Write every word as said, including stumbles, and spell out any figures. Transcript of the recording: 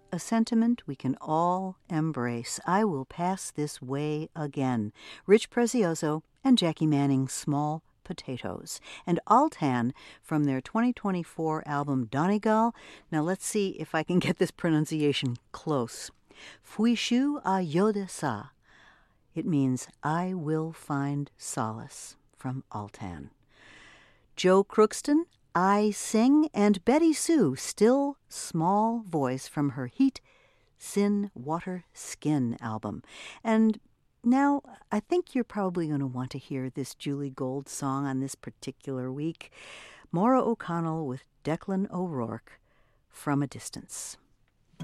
a sentiment we can all embrace. I will pass this way again. Rich Prezioso and Jackie Manning, Small Potatoes. And Altan from their twenty twenty-four album Donegal. Now let's see if I can get this pronunciation close. Fuishu a Yodesa. It means I will find solace, from Altan. Joe Crookston, I Sing, and Betty Sue, Still Small Voice, from her Heat, Sin, Water, Skin album. And now I think you're probably going to want to hear this Julie Gold song on this particular week. Maura O'Connell with Declan O'Rourke, From a Distance.